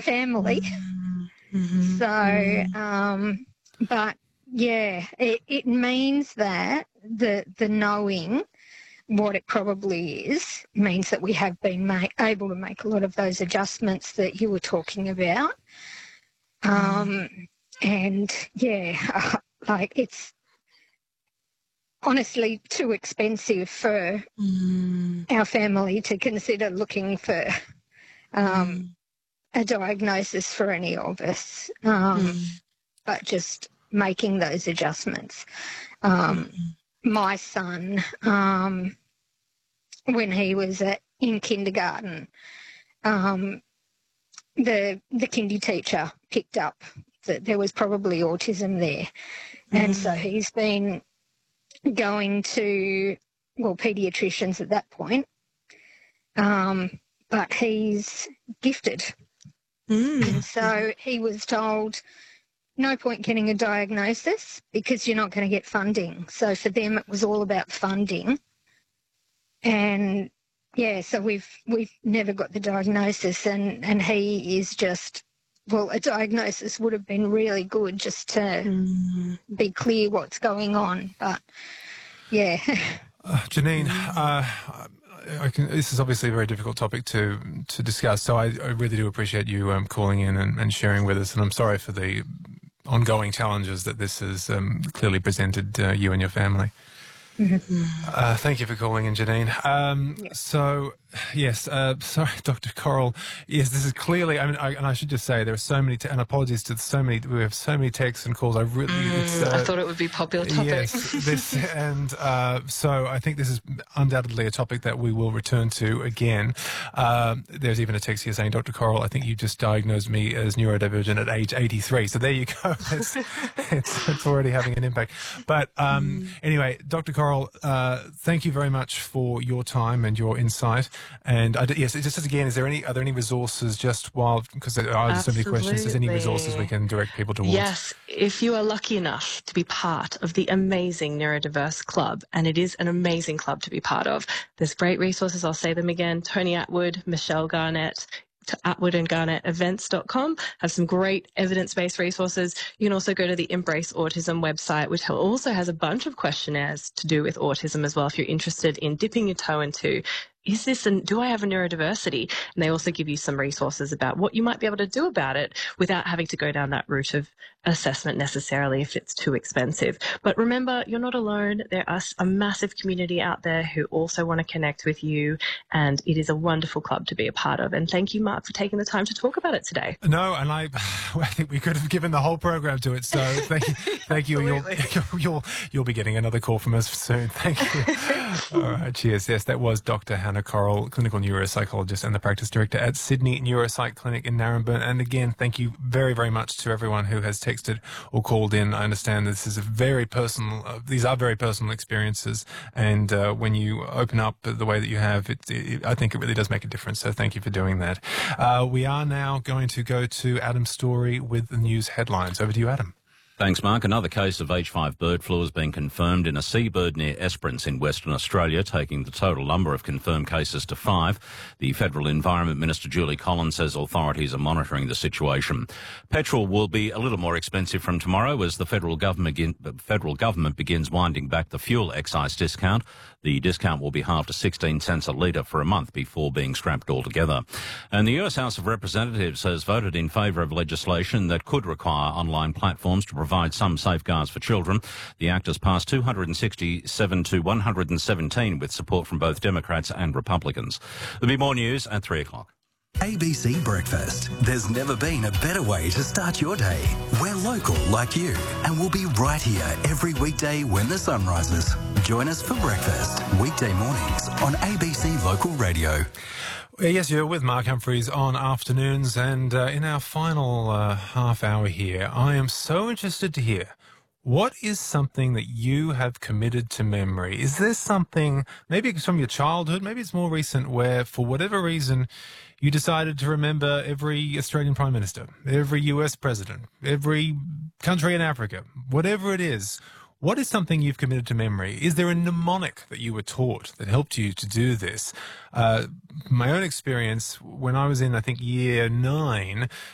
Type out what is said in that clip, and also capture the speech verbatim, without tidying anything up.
family. Mm-hmm. So, um, but yeah, it, it means that the the knowing what it probably is means that we have been ma- able to make a lot of those adjustments that you were talking about. Um, and yeah, like it's honestly too expensive for Mm. our family to consider looking for um, Mm. a diagnosis for any of us, um, Mm. but just making those adjustments. Um, Mm-hmm. My son, um, when he was at, in kindergarten, um, the the kindy teacher picked up that there was probably autism there, Mm-hmm. and so he's been going to, well, paediatricians at that point, um, but he's gifted. Mm. And so he was told, no point getting a diagnosis because you're not going to get funding. So for them, it was all about funding. And yeah, so we've we've never got the diagnosis, and, and he is just, well, a diagnosis would have been really good just to Mm. be clear what's going on. But yeah. Uh, Janine, uh, I can, this is obviously a very difficult topic to to discuss, so I, I really do appreciate you um, calling in and, and sharing with us, and I'm sorry for the ongoing challenges that this has um, clearly presented uh, you and your family. Mm-hmm. Uh, thank you for calling in, Janine. Um, Yeah. So, yes, uh, sorry, Doctor Coral. Yes, this is clearly, I mean, I, and I should just say there are so many, te- and apologies to so many, we have so many texts and calls. I really, Mm, it's, uh, I thought it would be a popular topic. Yes, this, and uh, so I think this is undoubtedly a topic that we will return to again. Um, there's even a text here saying, Doctor Coral, I think you just diagnosed me as neurodivergent at age eighty-three. So there you go. It's, it's, it's already having an impact. But um, Mm. anyway, Doctor Coral, uh, thank you very much for your time and your insight. And I d- yes, just as again, is there any are there any resources just while, because there are so many questions, is there any resources we can direct people towards? Yes, if you are lucky enough to be part of the amazing Neurodiverse Club, and it is an amazing club to be part of, there's great resources. I'll say them again. Tony Atwood, Michelle Garnett, to Atwood and Garnett events dot com have some great evidence-based resources. You can also go to the Embrace Autism website, which also has a bunch of questionnaires to do with autism as well, if you're interested in dipping your toe into, is this, and do I have a neurodiversity? And they also give you some resources about what you might be able to do about it without having to go down that route of assessment necessarily if it's too expensive. But remember, you're not alone. There are a massive community out there who also want to connect with you, and it is a wonderful club to be a part of. And thank you, Mark, for taking the time to talk about it today. No, and I, I think we could have given the whole program to it. So thank you, thank you. You'll, you'll, you'll, you'll be getting another call from us soon. Thank you. All right, cheers. Yes, that was Doctor Hannah Coral, clinical neuropsychologist and the practice director at Sydney Neuropsych Clinic in Narrabeen. And again, thank you very, very much to everyone who has texted or called in. I understand this is a very personal, uh, these are very personal experiences. And uh, when you open up the way that you have, it, it, I think it really does make a difference. So thank you for doing that. Uh, we are now going to go to Adam Story with the news headlines. Over to you, Adam. Thanks, Mark. Another case of H five bird flu has been confirmed in a seabird near Esperance in Western Australia, taking the total number of confirmed cases to five. The Federal Environment Minister, Julie Collins, says authorities are monitoring the situation. Petrol will be a little more expensive from tomorrow as the federal government, begin, federal government begins winding back the fuel excise discount. The discount will be halved to sixteen cents a litre for a month before being scrapped altogether. And the U S House of Representatives has voted in favour of legislation that could require online platforms to provide some safeguards for children. The act has passed two hundred sixty-seven to one hundred seventeen with support from both Democrats and Republicans. There'll be more news at three o'clock. A B C Breakfast. There's never been a better way to start your day. We're local like you, and we'll be right here every weekday when the sun rises. Join us for breakfast, weekday mornings on A B C Local Radio. Yes, you're with Mark Humphreys on afternoons, and uh, in our final uh, half hour here, I am so interested to hear, what is something that you have committed to memory? Is there something, maybe it's from your childhood, maybe it's more recent, where for whatever reason you decided to remember every Australian Prime Minister, every U S President, every country in Africa, whatever it is? What is something you've committed to memory? Is there a mnemonic that you were taught that helped you to do this? Uh, my own experience, when I was in, I think, year nine,